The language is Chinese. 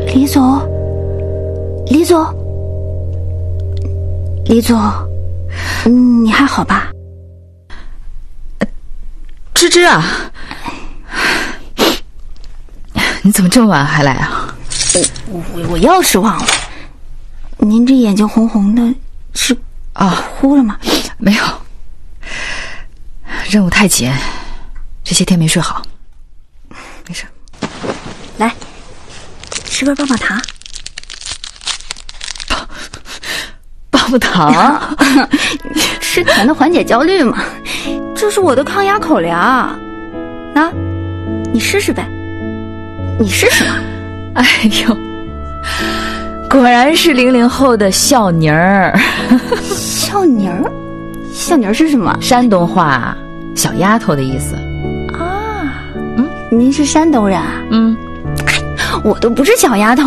李总，李总，李总，你还好吧？ 芝芝啊，你怎么这么晚还来啊？ 我钥匙忘了。您这眼睛红红的，是哭了吗？ 没有，任务太紧，这些天没睡好。没事。 来，吃根棒棒糖。 棒棒糖？ 吃甜的缓解焦虑嘛，这是我的抗压口粮。啊，你试试呗。你试试嘛。 哎呦，果然是00后的孝妮儿。 孝妮儿？孝妮儿是什么？ 山东话，小丫头的意思。 啊，您是山东人啊？ 嗯， 我都不是小丫头。